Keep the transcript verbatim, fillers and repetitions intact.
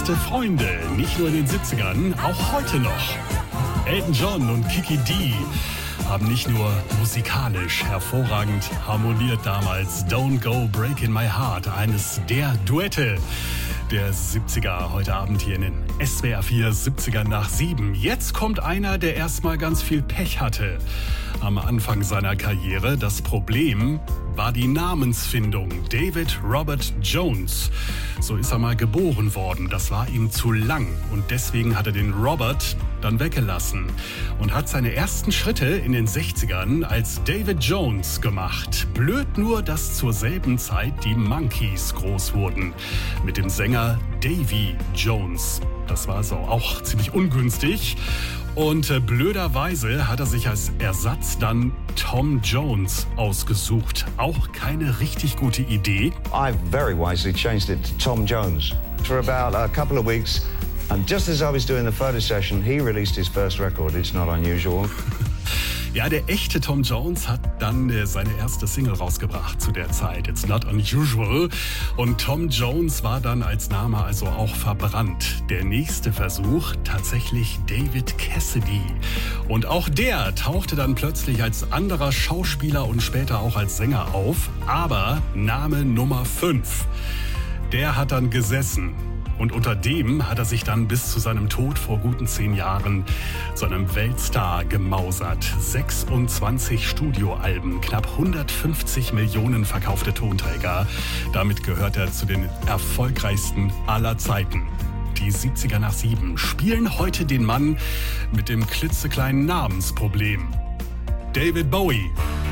beste Freunde, nicht nur in den siebzigern, auch heute noch. Elton John und Kiki Dee haben nicht nur musikalisch hervorragend harmoniert damals. Don't Go Breaking My Heart, eines der Duette der siebziger, heute Abend hier in den S W R vier siebziger nach sieben. Jetzt kommt einer, der erstmal ganz viel Pech hatte am Anfang seiner Karriere. Das Problem war die Namensfindung. David Robert Jones. So ist er mal geboren worden. Das war ihm zu lang und deswegen hat er den Robert dann weggelassen und hat seine ersten Schritte in den sechzigern als David Jones gemacht. Blöd nur, dass zur selben Zeit die Monkees groß wurden mit dem Sänger Davy Jones. Das war so auch ziemlich ungünstig. Und äh, blöderweise hat er sich als Ersatz dann Tom Jones ausgesucht. Auch keine richtig gute Idee. I very wisely changed it to Tom Jones. For about a couple of weeks, and just as I was doing the photo session, he released his first record. It's not unusual. Ja, der echte Tom Jones hat dann äh, seine erste Single rausgebracht zu der Zeit. It's not unusual. Und Tom Jones war dann als Name also auch verbrannt. Der nächste Versuch, tatsächlich David Cassidy. Und auch der tauchte dann plötzlich als anderer Schauspieler und später auch als Sänger auf. Aber Name Nummer fünf, der hat dann gesessen. Und unter dem hat er sich dann bis zu seinem Tod vor guten zehn Jahren zu einem Weltstar gemausert. sechsundzwanzig Studioalben, knapp hundertfünfzig Millionen verkaufte Tonträger. Damit gehört er zu den erfolgreichsten aller Zeiten. Die siebziger nach sieben spielen heute den Mann mit dem klitzekleinen Namensproblem. David Bowie.